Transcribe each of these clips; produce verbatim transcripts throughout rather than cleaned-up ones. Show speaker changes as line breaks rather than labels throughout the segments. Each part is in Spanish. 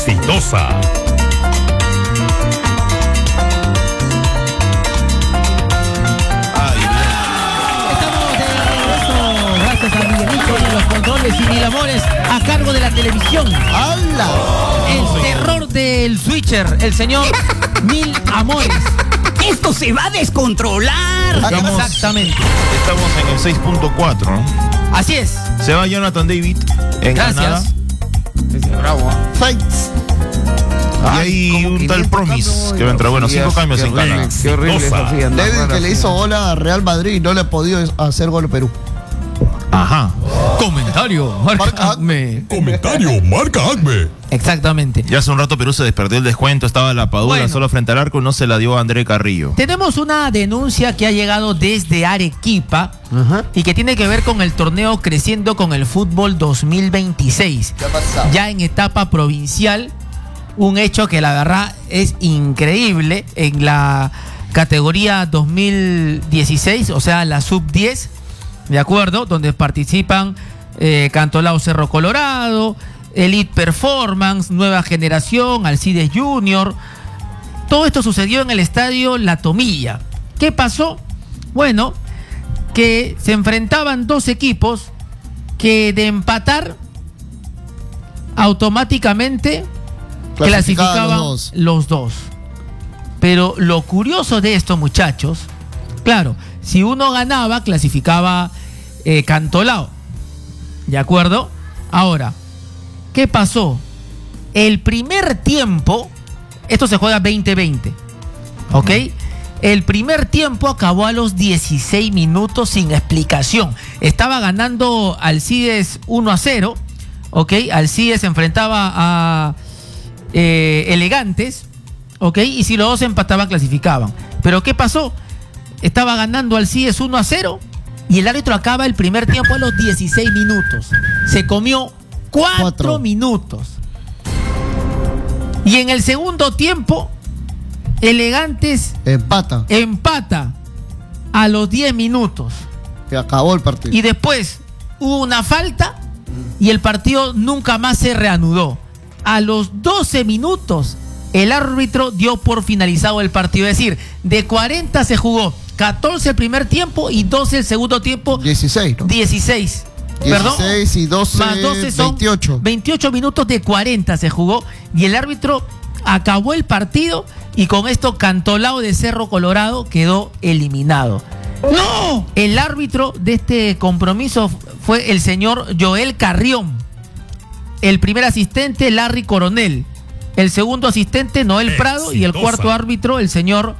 Exitosa.
Los controles y mil amores a cargo de la televisión.
¡Hala!
El terror del switcher, el señor Mil Amores.
¡Esto se va a descontrolar!
Estamos, Exactamente.
Estamos en el seis punto cuatro, ¿no?
Así es.
Se va Jonathan David en
Gracias.
Canadá.
Bravo. Fights.
Y hay un tal Promise que va a entrar. Bueno, cinco cambios en Canadá.
Qué horrible, Sofía.
David que le hizo bola a Real Madrid y no le ha podido hacer gol a Perú.
Ajá.
Comentario, marca,
Marca
Acme.
Comentario, marca Acme.
Exactamente.
Ya hace un rato Perú se despertó el descuento, estaba la Padula
Bueno.
solo frente al arco y no se la dio a André Carrillo.
Tenemos una denuncia que ha llegado desde Arequipa
Ajá.
y que tiene que ver con el torneo Creciendo con el Fútbol dos mil veintiséis.
¿Qué ha pasado?
Ya en etapa provincial, un hecho que la verdad es increíble en la categoría dos mil dieciséis, o sea, la sub diez, ¿de acuerdo? Donde participan eh, Cantolao Cerro Colorado, Elite Performance, Nueva Generación, Alcides Junior. Todo esto sucedió en el estadio La Tomilla. ¿Qué pasó? Bueno, que se enfrentaban dos equipos que de empatar automáticamente clasificaban
los dos.
los dos. Pero lo curioso de esto, muchachos, claro, si uno ganaba, clasificaba eh, Cantolao. ¿De acuerdo? Ahora, ¿qué pasó? El primer tiempo, esto se juega veinte veinte, ¿ok? El primer tiempo acabó a los dieciséis minutos sin explicación. Estaba ganando Alcides uno a cero, ¿ok? Alcides se enfrentaba a eh, Elegantes, ¿ok? Y si los dos empataban, clasificaban. Pero ¿qué pasó? Estaba ganando Alcides uno a cero y el árbitro acaba el primer tiempo a los dieciséis minutos. Se comió cuatro,
Cuatro.
minutos. Y en el segundo tiempo, Elegantes
Empata.
empata a los diez minutos.
Que acabó el partido.
Y después hubo una falta y el partido nunca más se reanudó. A los doce minutos, el árbitro dio por finalizado el partido. Es decir, de cuarenta se jugó catorce el primer tiempo y doce el segundo tiempo.
dieciséis, ¿no?
dieciséis. Perdón.
dieciséis y doce,
Más doce son
veintiocho.
veintiocho minutos de cuarenta se jugó y el árbitro acabó el partido y con esto Cantolao de Cerro Colorado quedó eliminado. ¡No! El árbitro de este compromiso fue el señor Joel Carrión. El primer asistente, Larry Coronel. El segundo asistente, Noel Prado. Y el cuarto árbitro, el señor...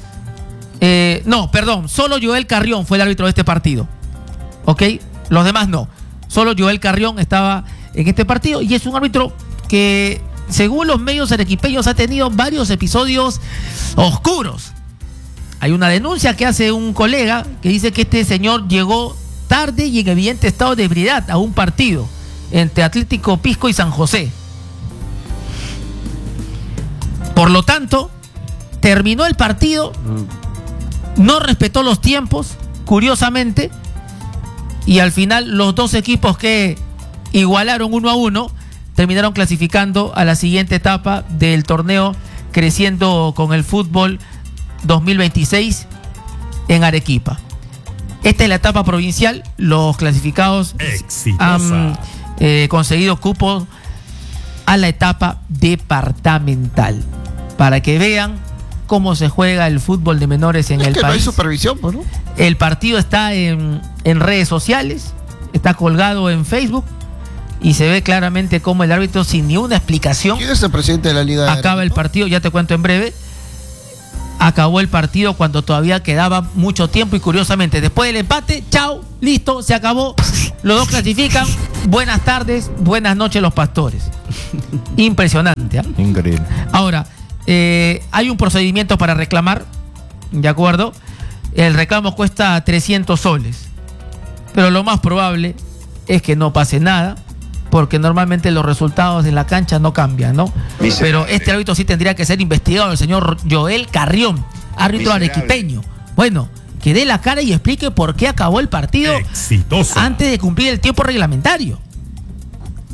Eh, no, perdón, solo Joel Carrión fue el árbitro de este partido. ¿Ok? Los demás no. Solo Joel Carrión estaba en este partido y es un árbitro que, según los medios arequipeños, ha tenido varios episodios oscuros. Hay una denuncia que hace un colega que dice que este señor llegó tarde y en evidente estado de ebriedad a un partido entre Atlético Pisco y San José. Por lo tanto, terminó el partido, no respetó los tiempos, curiosamente, y al final los dos equipos que igualaron uno a uno terminaron clasificando a la siguiente etapa del torneo Creciendo con el Fútbol dos mil veintiséis en Arequipa. Esta es la etapa provincial. Los clasificados
Exitosa.
han eh, conseguido cupos a la etapa departamental para que vean cómo se juega el fútbol de menores en
Es
el
que no hay
país.
supervisión, pues, ¿no?
El partido está en, en redes sociales, está colgado en Facebook y se ve claramente cómo el árbitro, sin ni una explicación,
¿Quién es el presidente de la Liga de
acaba el
Arequipa?
partido. Ya te cuento en breve. Acabó el partido cuando todavía quedaba mucho tiempo y curiosamente después del empate, chao, listo, se acabó. Los dos clasifican. Buenas tardes, buenas noches los pastores. Impresionante, ¿eh?
Increíble.
Ahora, eh, hay un procedimiento para reclamar, ¿de acuerdo? El reclamo cuesta trescientos soles, pero lo más probable es que no pase nada, porque normalmente los resultados en la cancha no cambian, ¿no?
Miserable.
Pero este árbitro sí tendría que ser investigado, el señor Joel Carrión, árbitro
Miserable.
arequipeño. Bueno, que dé la cara y explique por qué acabó el partido
Exitosa.
antes de cumplir el tiempo reglamentario.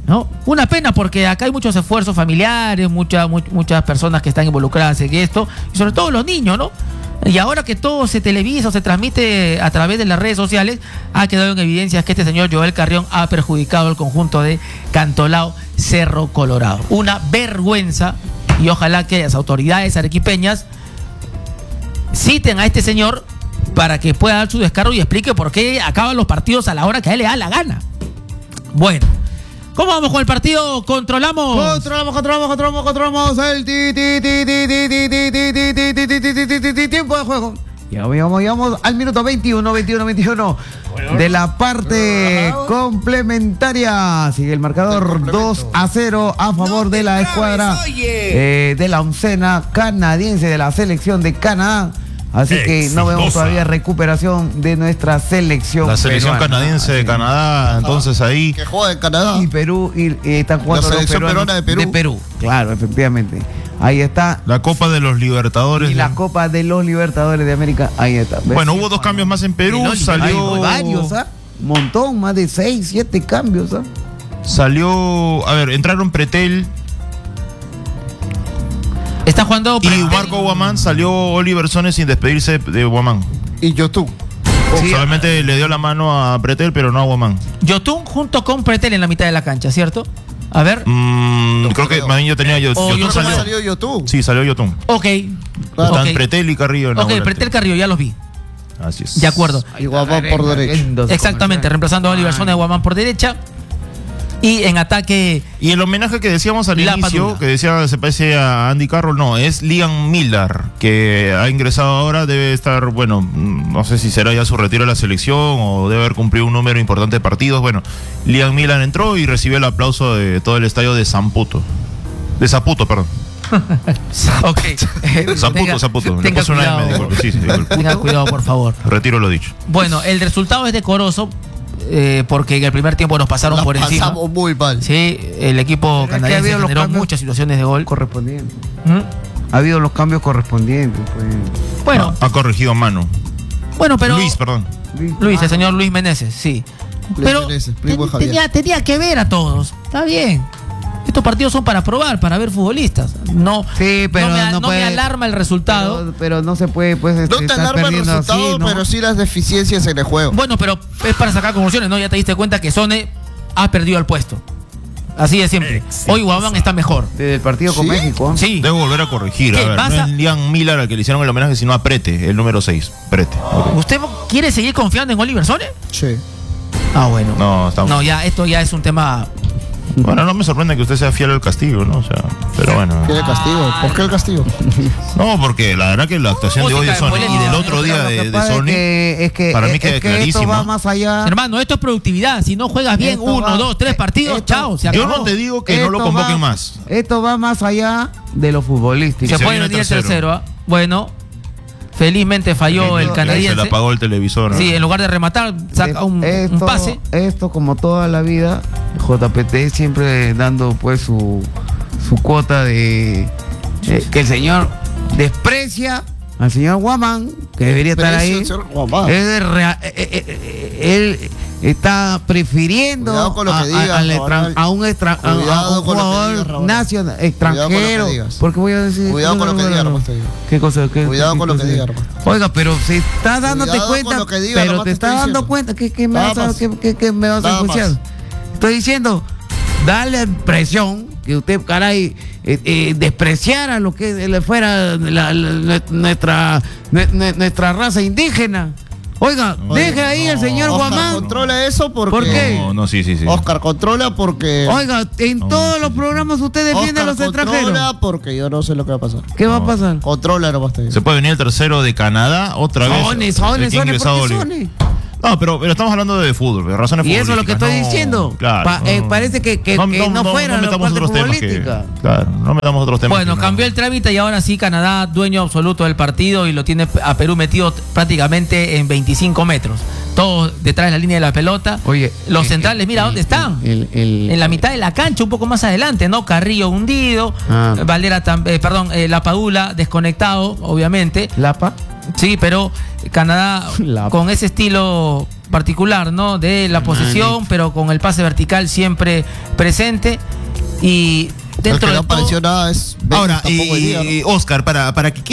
¿no? Una pena porque acá hay muchos esfuerzos familiares, muchas mu- muchas personas que están involucradas en esto, y sobre todo los niños, ¿no? Y ahora que todo se televisa o se transmite a través de las redes sociales, ha quedado en evidencia que este señor Joel Carrión ha perjudicado al conjunto de Cantolao Cerro Colorado. Una vergüenza, y ojalá que las autoridades arequipeñas citen a este señor para que pueda dar su descargo y explique por qué acaban los partidos a la hora que a él le da la gana. Bueno, ¿cómo vamos con el partido? ¿Controlamos?
Controlamos, controlamos, controlamos, controlamos el ti, ti, ti, ti, ti, ti, ti, ti, ti, ti, ti, ti, ti, ti, ti, ti, tiempo de juego. Llegamos, llegamos, llegamos al minuto veintiuno, veintiuno, veintiuno de la parte complementaria. Sigue el marcador dos a cero a favor de la escuadra eh, de la oncena canadiense de la selección de Canadá. Así que no vemos
Exitosa.
todavía recuperación de nuestra selección.
La selección
peruana.
canadiense de Canadá, entonces ahí.
Que juega en Canadá.
Y Perú, y, y están jugando
La
los
selección
peruanos
peruana de Perú.
De Perú, claro, efectivamente. Ahí está.
La Copa de los Libertadores.
Y la
de-
Copa de los Libertadores de América, ahí está. ¿Ves?
Bueno, hubo dos cambios más en Perú.
Del Oli-
Salió.
Hay varios, ¿ah? Montón, más de seis, siete cambios, ¿ah?
Salió. A ver, entraron Pretel
Está jugando
y
Pretel.
Marco Guamán. Salió Oliver Sones sin despedirse de Guamán.
Y YouTube.
Sí.
Solamente le dio la mano a Pretel, pero no a Guamán.
Yotun junto con Pretel en la mitad de la cancha, ¿cierto? A ver.
Mm,
No
creo que
creo.
más bien yo tenía yo,
O
Yotun
yo
salió.
salió YouTube.
Sí, salió Yotun.
Ok.
Claro.
Están
Ok.
Pretel y Carrillo en la
Ok,
volante.
Pretel Carrillo, ya los vi.
Así es.
De acuerdo.
Y Guamán por derecha.
Exactamente, reemplazando a Oliver Sones de Guamán por derecha. Y en ataque,
Y el homenaje que decíamos al
La
inicio,
Padula.
que decía se parece a Andy Carroll, no, es Liam Miller, que ha ingresado ahora, debe estar, bueno, mm, no sé si será ya su retiro de la selección o debe haber cumplido un número importante de partidos. Bueno, Liam Miller entró y recibió el aplauso de todo el estadio de Zamputo. De Zaputo, perdón.
ok.
Zaputo, Zaputo. Le
Tenga
puse una M,
cuidado.
disculpe. Sí, sí, disculpe.
Tenga cuidado, por favor.
Retiro lo dicho.
Bueno, el resultado es decoroso eh, porque en el primer tiempo nos pasaron
La
por encima.
pasamos muy mal.
Sí, el equipo
Pero es que ha
canadiense
habido los
generó
cambios
muchas situaciones de gol.
Correspondientes.
¿Mm?
Ha habido los cambios correspondientes, pues.
Bueno,
Ha corregido mano.
bueno, pero
Luis, perdón.
Luis, el señor Luis Meneses, sí.
Luis
Pero
Meneses, primo de
ten-
Javier.
tenía, tenía que ver a todos. Está bien. Estos partidos son para probar, para ver futbolistas. No,
Sí, pero
no, me,
no
no me
puede-
alarma el resultado.
Pero, pero no se puede, pues, este,
No te
estar
alarma el
perdiendo
resultado,
así, ¿no?
pero sí las deficiencias en el juego.
Bueno, pero es para sacar conclusiones, ¿no? Ya te diste cuenta que Sone ha perdido el puesto. Así de siempre. Hoy Guamán está mejor.
Desde el partido con
¿Sí?
México, ¿ah?
Sí.
Debo volver a corregir. A
¿Qué
ver,
pasa?
no es Liam Miller al que le hicieron el homenaje, sino a Prete, el número seis. Prete. Ok.
¿Usted quiere seguir confiando en Oliver Sone?
Sí.
Ah, bueno.
No, estamos.
No, ya, esto ya es un tema.
Bueno, no me sorprende que usted sea fiel al castigo, ¿no? O sea, pero bueno.
¿Quiere castigo? ¿Por qué el castigo?
No, porque la verdad que la actuación de hoy de
Música de
Sony y
polémica.
del otro día
Lo que
de, de
pasa es
Sony.
que- es que,
para mí
es
queda
que
clarísimo.
esto va más allá.
Hermano, esto es productividad. Si no juegas bien
Esto
uno,
va-
dos, tres partidos,
esto-
chao, se
Yo
acabó.
no te digo que no lo
Esto
convoquen
va-
más.
Esto va más allá de lo futbolístico.
Se
se
puede
viene
venir el
tercero.
tercero. ¿Ah? Bueno, felizmente falló el
Esto-
Se le
canadiense.
apagó el televisor. ¿no?
Sí, en lugar de rematar, saca un, un
esto,
pase.
Esto, como toda la vida, J P T siempre dando pues su, su cuota de eh, que el señor desprecia al señor Guamán, que debería estar
Desprecia
ahí.
al señor Guamán.
Es de rea- eh, eh, eh, él está prefiriendo
Cuidado con lo que
a, a-
digas,
al extra-
Raúl.
a un, extra- a- a
Cuidado
un
con lo que
jugador
digas, Raúl.
nacional,
Cuidado con lo que
extranjero.
digas.
Porque voy a decir.
Cuidado con lo que digas, hermano, te digo.
¿Qué cosa? ¿Qué-
Cuidado
qué
con lo que
cosa?
diga, hermano.
Oiga, pero se está dándote
Cuidado
cuenta,
con lo que diga,
pero
nomás
te
te
está
estoy
dando
diciendo.
cuenta que, que me
Nada
vas a,
más.
que, que- que me vas a
Nada
escuchar.
más.
Estoy diciendo, da la impresión que usted, caray, eh, eh, despreciara lo que le fuera la- la- nuestra, nue- nue- nuestra raza indígena. Oiga,
Oye,
deje ahí al señor
Oscar
Guamán.
controla eso porque...
¿Por qué?
No, no, sí, sí, sí.
Oscar controla porque...
Oiga, en
No,
todos
sí,
los
sí,
programas usted defiende a
Oscar
los extranjeros.
controla porque yo no sé lo que va a pasar.
¿Qué va a
No.
pasar?
Controla nomás te digo.
Se puede venir el tercero de Canadá otra vez.
Sone,
El
Sone,
que ha
Sone,
ingresado
¿por qué
Oliver.
Sone?
No, pero, pero estamos hablando de fútbol, de razones
Y eso es lo que estoy
futbolísticas, no,
diciendo.
Claro,
Pa- eh,
no.
parece que, que, que no, fuera la
metamos
parte
otros temas que-
futbolística.
claro, no metamos otros temas.
Bueno,
que no.
cambió el trámite y ahora sí Canadá, dueño absoluto del partido y lo tiene a Perú metido t- prácticamente en veinticinco metros. Todos detrás de la línea de la pelota.
Oye,
los
el-
centrales, mira
el-
dónde están.
el- el-
en la mitad de la cancha, un poco más adelante, ¿no? Carrillo hundido,
Ah.
eh, Valera, tam- eh, perdón, eh, La Padula desconectado, obviamente.
Lapa.
Sí, pero Canadá
La-
con ese estilo particular, ¿no? De la posesión, pero con el pase vertical siempre presente. Y
El
dentro
que
de
no
todo,
apareció nada es.
Ahora,
tampoco hoy
y,
día, ¿no?
y Oscar, para, para que